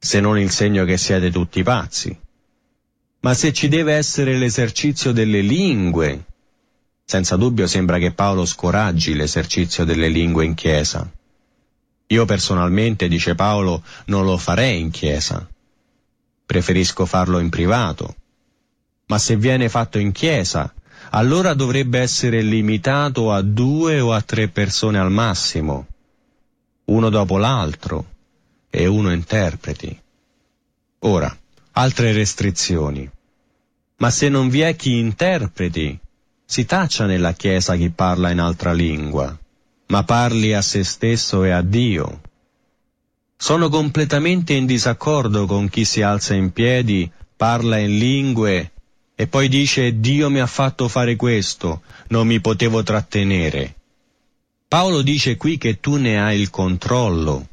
se non il segno che siete tutti pazzi. Ma se ci deve essere l'esercizio delle lingue, senza dubbio sembra che Paolo scoraggi l'esercizio delle lingue in chiesa. Io personalmente, dice Paolo, non lo farei in chiesa. Preferisco farlo in privato. Ma se viene fatto in chiesa, allora dovrebbe essere limitato a 2 o a 3 persone al massimo, uno dopo l'altro, e uno interpreti. Ora, altre restrizioni. Ma se non vi è chi interpreti, si taccia nella chiesa chi parla in altra lingua, ma parli a se stesso e a Dio. Sono completamente in disaccordo con chi si alza in piedi, parla in lingue e poi dice: Dio mi ha fatto fare questo, non mi potevo trattenere. Paolo dice qui che tu ne hai il controllo.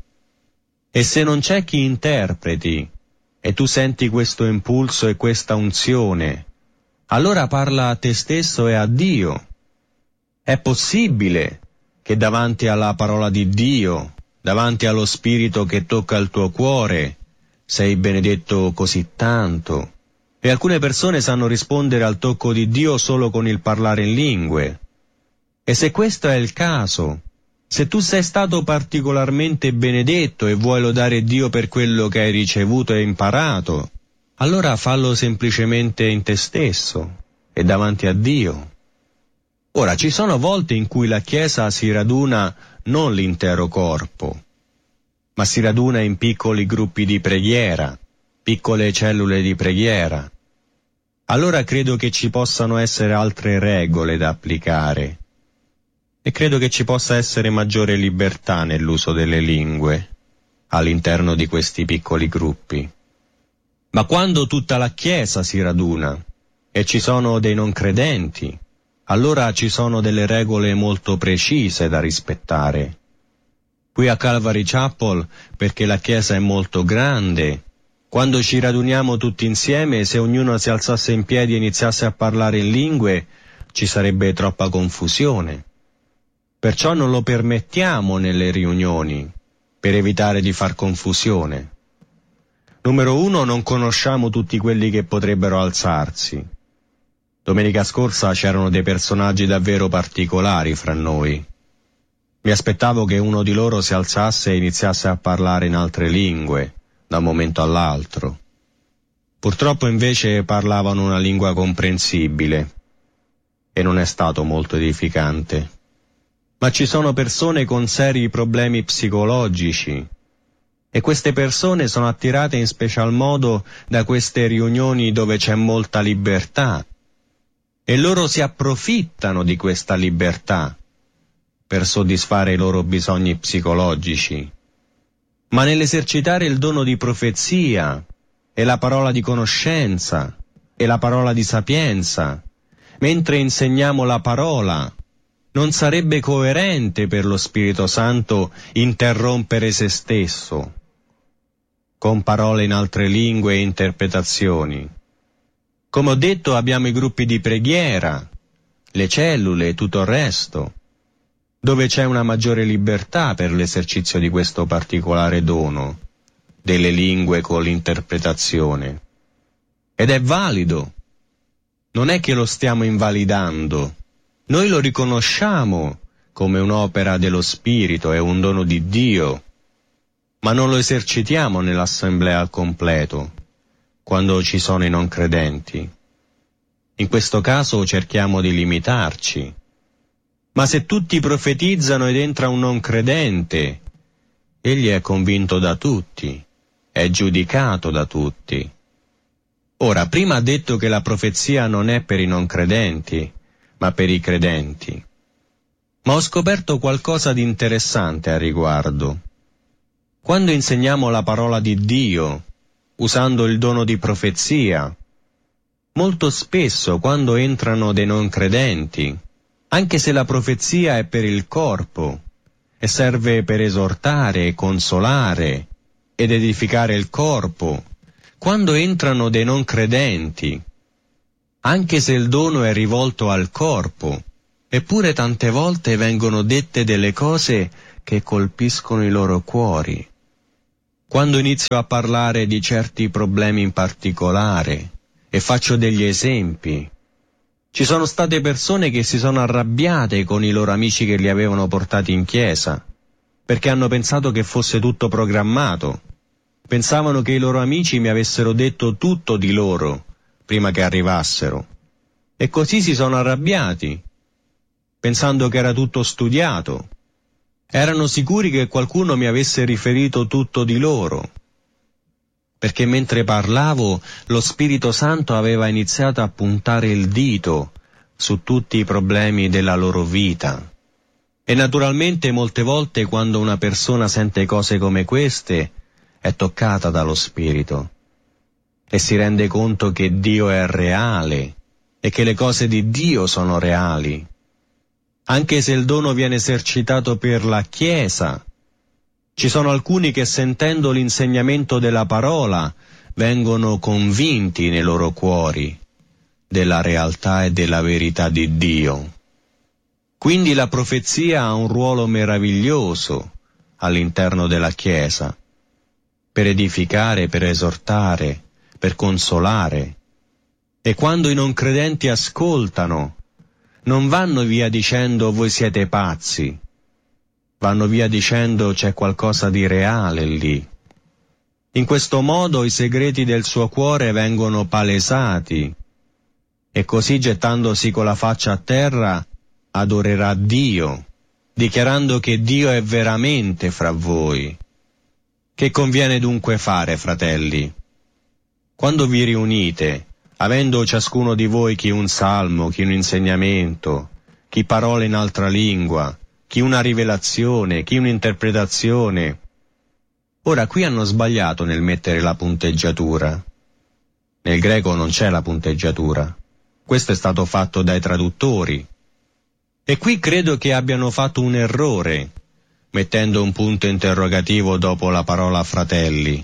E se non c'è chi interpreti, e tu senti questo impulso e questa unzione, allora parla a te stesso e a Dio. È possibile che davanti alla parola di Dio, davanti allo Spirito che tocca il tuo cuore, sei benedetto così tanto. E alcune persone sanno rispondere al tocco di Dio solo con il parlare in lingue. E se questo è il caso, se tu sei stato particolarmente benedetto e vuoi lodare Dio per quello che hai ricevuto e imparato, allora fallo semplicemente in te stesso e davanti a Dio. Ora, ci sono volte in cui la Chiesa si raduna non l'intero corpo, ma si raduna in piccoli gruppi di preghiera, piccole cellule di preghiera. Allora credo che ci possano essere altre regole da applicare e credo che ci possa essere maggiore libertà nell'uso delle lingue all'interno di questi piccoli gruppi. Ma quando tutta la Chiesa si raduna e ci sono dei non credenti, allora ci sono delle regole molto precise da rispettare. Qui a Calvary Chapel, perché la Chiesa è molto grande, quando ci raduniamo tutti insieme, se ognuno si alzasse in piedi e iniziasse a parlare in lingue, ci sarebbe troppa confusione. Perciò non lo permettiamo nelle riunioni, per evitare di far confusione. Numero 1, non conosciamo tutti quelli che potrebbero alzarsi. Domenica scorsa c'erano dei personaggi davvero particolari fra noi. Mi aspettavo che uno di loro si alzasse e iniziasse a parlare in altre lingue, da un momento all'altro. Purtroppo invece parlavano una lingua comprensibile, e non è stato molto edificante. Ma ci sono persone con seri problemi psicologici, e queste persone sono attirate in special modo da queste riunioni dove c'è molta libertà, e loro si approfittano di questa libertà per soddisfare i loro bisogni psicologici. Ma nell'esercitare il dono di profezia e la parola di conoscenza e la parola di sapienza, mentre insegniamo la parola, non sarebbe coerente per lo Spirito Santo interrompere se stesso con parole in altre lingue e interpretazioni. Come ho detto, abbiamo i gruppi di preghiera, le cellule e tutto il resto, dove c'è una maggiore libertà per l'esercizio di questo particolare dono, delle lingue con l'interpretazione. Ed è valido. Non è che lo stiamo invalidando. Noi lo riconosciamo come un'opera dello Spirito e un dono di Dio, ma non lo esercitiamo nell'assemblea al completo, quando ci sono i non credenti. In questo caso cerchiamo di limitarci. Ma se tutti profetizzano ed entra un non credente, egli è convinto da tutti, è giudicato da tutti. Ora, prima ha detto che la profezia non è per i non credenti, ma per i credenti. Ma ho scoperto qualcosa di interessante a riguardo. Quando insegniamo la parola di Dio, usando il dono di profezia, molto spesso quando entrano dei non credenti, anche se la profezia è per il corpo e serve per esortare e consolare ed edificare il corpo, quando entrano dei non credenti, anche se il dono è rivolto al corpo, eppure tante volte vengono dette delle cose che colpiscono i loro cuori. Quando inizio a parlare di certi problemi in particolare e faccio degli esempi, ci sono state persone che si sono arrabbiate con i loro amici che li avevano portati in chiesa, perché hanno pensato che fosse tutto programmato. Pensavano che i loro amici mi avessero detto tutto di loro prima che arrivassero. E così si sono arrabbiati, pensando che era tutto studiato. Erano sicuri che qualcuno mi avesse riferito tutto di loro, perché mentre parlavo lo Spirito Santo aveva iniziato a puntare il dito su tutti i problemi della loro vita. E naturalmente molte volte quando una persona sente cose come queste è toccata dallo Spirito e si rende conto che Dio è reale e che le cose di Dio sono reali. Anche se il dono viene esercitato per la Chiesa, ci sono alcuni che sentendo l'insegnamento della parola vengono convinti nei loro cuori della realtà e della verità di Dio. Quindi la profezia ha un ruolo meraviglioso all'interno della Chiesa, per edificare, per esortare, per consolare. E quando i non credenti ascoltano, non vanno via dicendo voi siete pazzi, vanno via dicendo c'è qualcosa di reale lì. In questo modo i segreti del suo cuore vengono palesati e così gettandosi con la faccia a terra adorerà Dio, dichiarando che Dio è veramente fra voi. Che conviene dunque fare, fratelli? Quando vi riunite, avendo ciascuno di voi chi un salmo, chi un insegnamento, chi parole in altra lingua, chi una rivelazione, chi un'interpretazione. Ora qui hanno sbagliato nel mettere la punteggiatura. Nel greco non c'è la punteggiatura. Questo è stato fatto dai traduttori. E qui credo che abbiano fatto un errore, mettendo un punto interrogativo dopo la parola fratelli.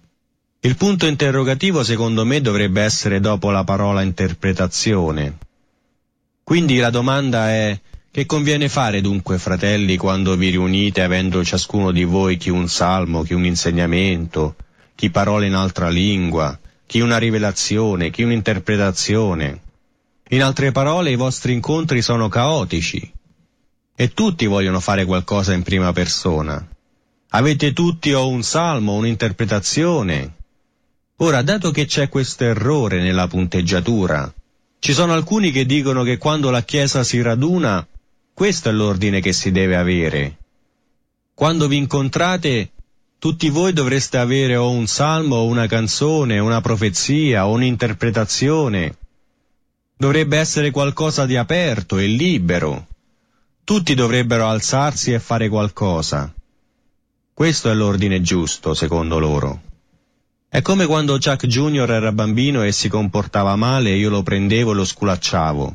Il punto interrogativo secondo me dovrebbe essere dopo la parola interpretazione. Quindi la domanda è: che conviene fare dunque, fratelli, quando vi riunite avendo ciascuno di voi chi un salmo, chi un insegnamento, chi parole in altra lingua, chi una rivelazione, chi un'interpretazione? In altre parole, i vostri incontri sono caotici e tutti vogliono fare qualcosa in prima persona. Avete tutti o un salmo o un'interpretazione. Ora, dato che c'è questo errore nella punteggiatura, ci sono alcuni che dicono che quando la Chiesa si raduna, questo è l'ordine che si deve avere. Quando vi incontrate, tutti voi dovreste avere o un salmo, o una canzone, una profezia, o un'interpretazione. Dovrebbe essere qualcosa di aperto e libero. Tutti dovrebbero alzarsi e fare qualcosa. Questo è l'ordine giusto, secondo loro. È come quando Chuck Junior era bambino e si comportava male e io lo prendevo e lo sculacciavo.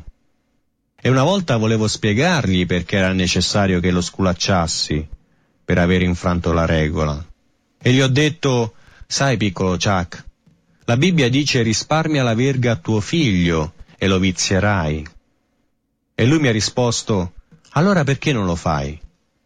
E una volta volevo spiegargli perché era necessario che lo sculacciassi per aver infranto la regola. E gli ho detto: sai, piccolo Chuck, la Bibbia dice risparmia la verga a tuo figlio e lo vizierai. E lui mi ha risposto: allora perché non lo fai?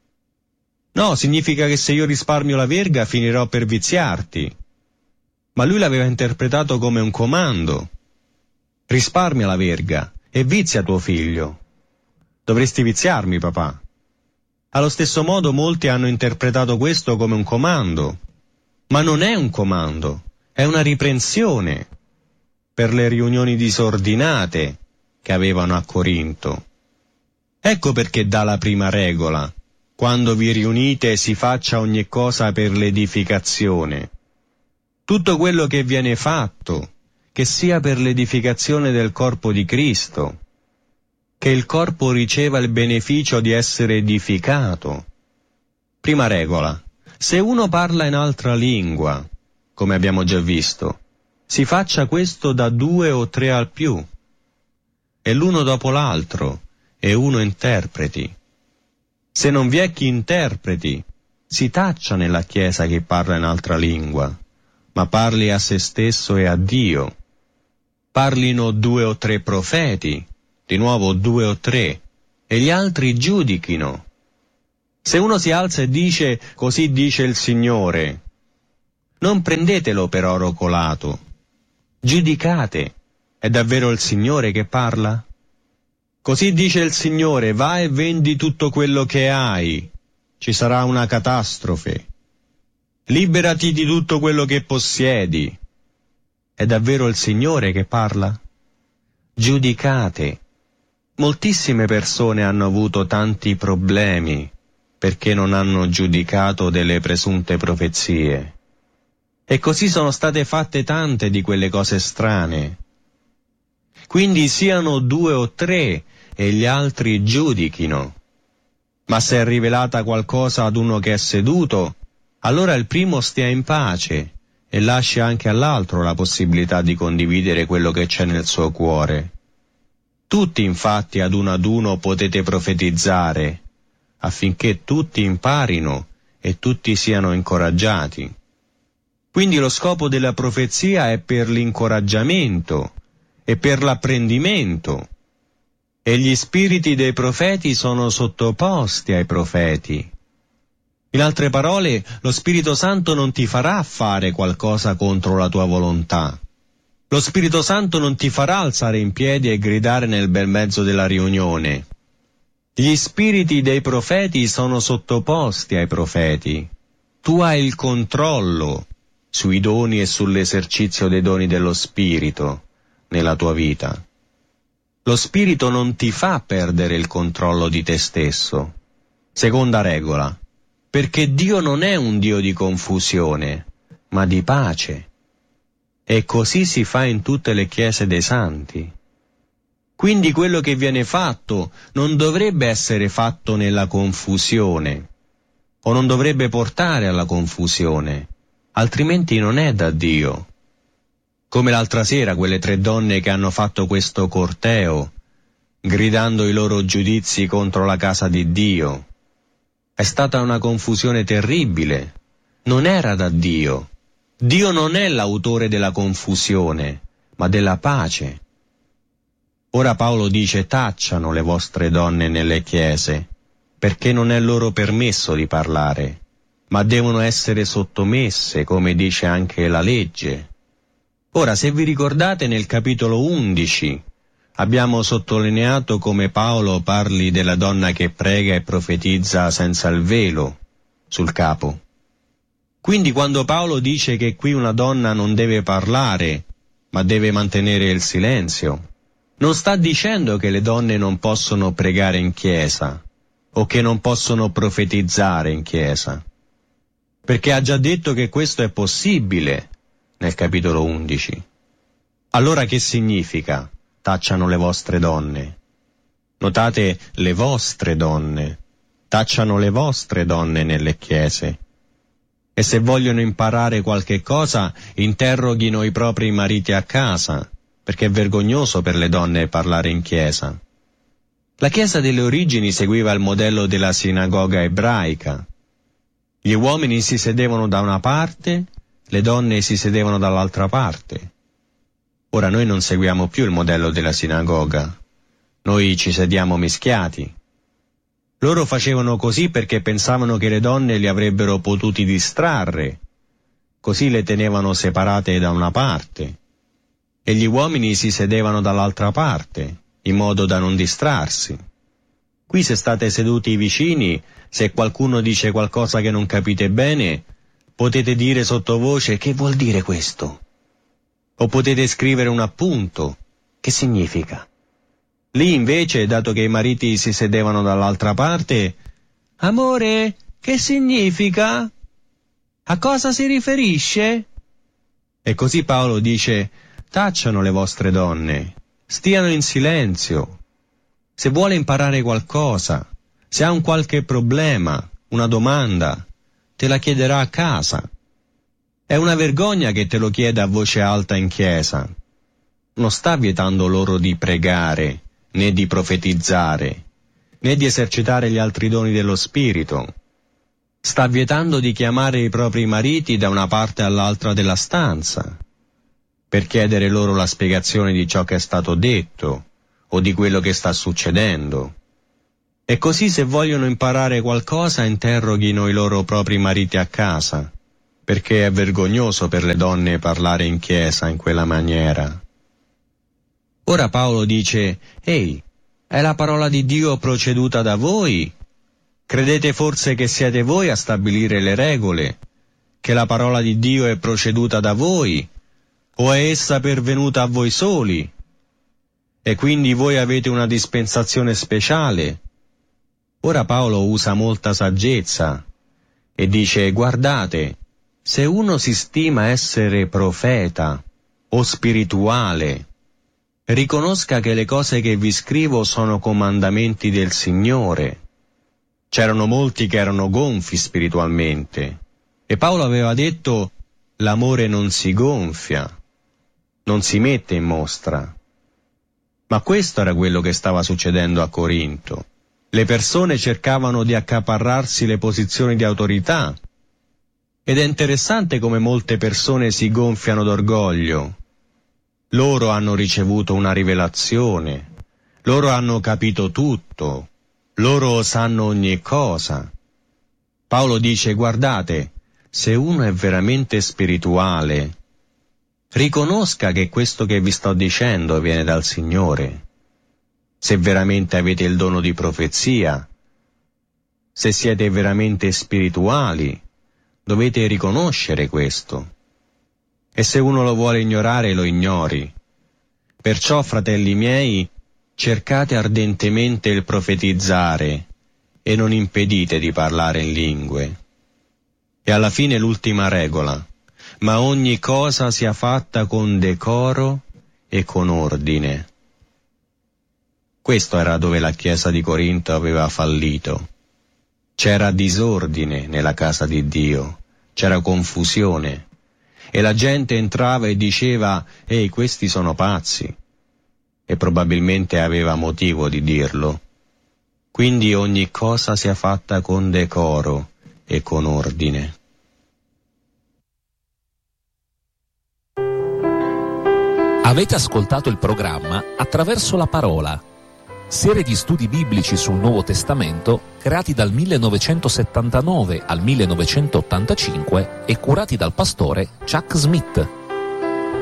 No, significa che se io risparmio la verga finirò per viziarti. Ma lui l'aveva interpretato come un comando. Risparmia la verga e vizia tuo figlio. Dovresti viziarmi, papà. Allo stesso modo molti hanno interpretato questo come un comando. Ma non è un comando, è una riprensione per le riunioni disordinate che avevano a Corinto. Ecco perché dà la prima regola: quando vi riunite si faccia ogni cosa per l'edificazione. Tutto quello che viene fatto, che sia per l'edificazione del corpo di Cristo, che il corpo riceva il beneficio di essere edificato. Prima regola: se uno parla in altra lingua, come abbiamo già visto, si faccia questo da 2 o 3 al più, e l'uno dopo l'altro, e uno interpreti. Se non vi è chi interpreti, si taccia nella Chiesa chi parla in altra lingua, ma parli a se stesso e a Dio. Parlino 2 o 3 profeti, di nuovo 2 o 3, e gli altri giudichino. Se uno si alza e dice così dice il Signore, Non prendetelo per oro colato. Giudicate. È davvero il Signore che parla? Così dice il Signore: va e vendi tutto quello che hai. Ci sarà una catastrofe. Liberati di tutto quello che possiedi. È davvero il Signore che parla? Giudicate. Moltissime persone hanno avuto tanti problemi perché non hanno giudicato delle presunte profezie. E così sono state fatte tante di quelle cose strane. Quindi siano 2 o 3 e gli altri giudichino. Ma se è rivelata qualcosa ad uno che è seduto, allora il primo stia in pace e lasci anche all'altro la possibilità di condividere quello che c'è nel suo cuore. Tutti infatti ad uno potete profetizzare, affinché tutti imparino e tutti siano incoraggiati. Quindi lo scopo della profezia è per l'incoraggiamento e per l'apprendimento, e gli spiriti dei profeti sono sottoposti ai profeti. In altre parole, lo Spirito Santo non ti farà fare qualcosa contro la tua volontà. Lo Spirito Santo non ti farà alzare in piedi e gridare nel bel mezzo della riunione. Gli spiriti dei profeti sono sottoposti ai profeti. Tu hai il controllo sui doni e sull'esercizio dei doni dello Spirito nella tua vita. Lo Spirito non ti fa perdere il controllo di te stesso. Seconda regola: perché Dio non è un Dio di confusione, ma di pace. E così si fa in tutte le chiese dei santi. Quindi quello che viene fatto non dovrebbe essere fatto nella confusione, o non dovrebbe portare alla confusione, altrimenti non è da Dio. Come l'altra sera quelle 3 donne che hanno fatto questo corteo, gridando i loro giudizi contro la casa di Dio. È stata una confusione terribile. Non era da Dio. Dio non è l'autore della confusione, ma della pace. Ora Paolo dice: tacciano le vostre donne nelle chiese, perché non è loro permesso di parlare, ma devono essere sottomesse, come dice anche la legge. Ora, se vi ricordate, nel capitolo 11 abbiamo sottolineato come Paolo parli della donna che prega e profetizza senza il velo sul capo. Quindi quando Paolo dice che qui una donna non deve parlare, ma deve mantenere il silenzio, non sta dicendo che le donne non possono pregare in chiesa o che non possono profetizzare in chiesa, perché ha già detto che questo è possibile nel capitolo 11. Allora che significa? Tacciano le vostre donne. Notate, le vostre donne. Tacciano le vostre donne nelle chiese. E se vogliono imparare qualche cosa, interroghino i propri mariti a casa, perché è vergognoso per le donne parlare in chiesa. La Chiesa delle origini seguiva il modello della sinagoga ebraica. Gli uomini si sedevano da una parte, le donne si sedevano dall'altra parte. Ora noi non seguiamo più il modello della sinagoga. Noi ci sediamo mischiati. Loro facevano così perché pensavano che le donne li avrebbero potuti distrarre. Così le tenevano separate da una parte. E gli uomini si sedevano dall'altra parte, in modo da non distrarsi. Qui se state seduti vicini, se qualcuno dice qualcosa che non capite bene, potete dire sottovoce: che vuol dire questo? O potete scrivere un appunto: che significa? Lì invece, dato che i mariti si sedevano dall'altra parte: amore, che significa? A cosa si riferisce? E così Paolo dice: tacciano le vostre donne, stiano in silenzio. Se vuole imparare qualcosa, se ha un qualche problema, una domanda, te la chiederà a casa. È una vergogna che te lo chieda a voce alta in chiesa. Non sta vietando loro di pregare, né di profetizzare, né di esercitare gli altri doni dello Spirito. Sta vietando di chiamare i propri mariti da una parte all'altra della stanza, per chiedere loro la spiegazione di ciò che è stato detto, o di quello che sta succedendo. E così se vogliono imparare qualcosa interroghino i loro propri mariti a casa. perché è vergognoso per le donne parlare in chiesa in quella maniera. Ora Paolo dice: ehi, è la parola di Dio proceduta da voi? Credete forse che siete voi a stabilire le regole? Che la parola di Dio è proceduta da voi? O è essa pervenuta a voi soli? E quindi voi avete una dispensazione speciale? Ora Paolo usa molta saggezza e dice: guardate, se uno si stima essere profeta o spirituale, riconosca che le cose che vi scrivo sono comandamenti del Signore. C'erano molti che erano gonfi spiritualmente, e Paolo aveva detto: l'amore non si gonfia, non si mette in mostra. Ma questo era quello che stava succedendo a Corinto. Le persone cercavano di accaparrarsi le posizioni di autorità, ed è interessante come molte persone si gonfiano d'orgoglio. Loro hanno ricevuto una rivelazione, loro hanno capito tutto, loro sanno ogni cosa. Paolo dice: guardate, se uno è veramente spirituale, riconosca che questo che vi sto dicendo viene dal Signore. Se veramente avete il dono di profezia, se siete veramente spirituali, dovete riconoscere questo. E se uno lo vuole ignorare, lo ignori. Perciò, fratelli miei, cercate ardentemente il profetizzare e non impedite di parlare in lingue. E alla fine l'ultima regola: ma ogni cosa sia fatta con decoro e con ordine. Questo era dove la Chiesa di Corinto aveva fallito. C'era disordine nella casa di Dio, c'era confusione, e la gente entrava e diceva: ehi, questi sono pazzi, e probabilmente aveva motivo di dirlo. Quindi ogni cosa sia fatta con decoro e con ordine. Avete ascoltato il programma Attraverso la Parola, serie di studi biblici sul Nuovo Testamento creati dal 1979 al 1985 e curati dal pastore Chuck Smith.